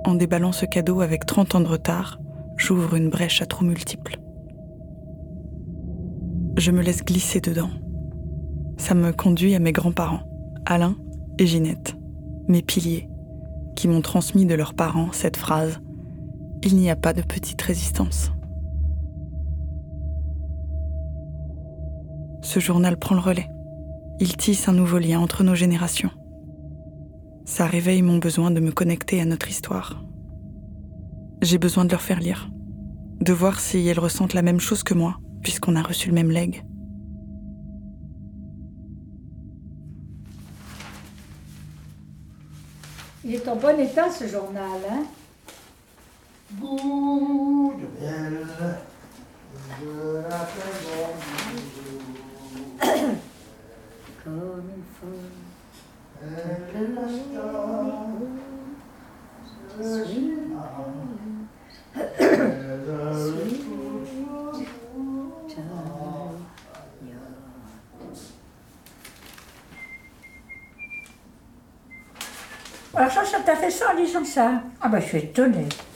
En déballant ce cadeau avec 30 ans de retard, j'ouvre une brèche à trous multiples. Je me laisse glisser dedans. Ça me conduit à mes grands-parents, Alain et Ginette, mes piliers, qui m'ont transmis de leurs parents cette phrase « Il n'y a pas de petite résistance ». Ce journal prend le relais. Il tisse un nouveau lien entre nos générations. Ça réveille mon besoin de me connecter à notre histoire. J'ai besoin de leur faire lire, de voir si elles ressentent la même chose que moi, puisqu'on a reçu le même legs. Il est en bon état ce journal, hein? Bout de belle, je l'appelle Comme il faut. elle est la star, Alors ça t'a fait ça en lisant ça? Ah bah je suis étonnée.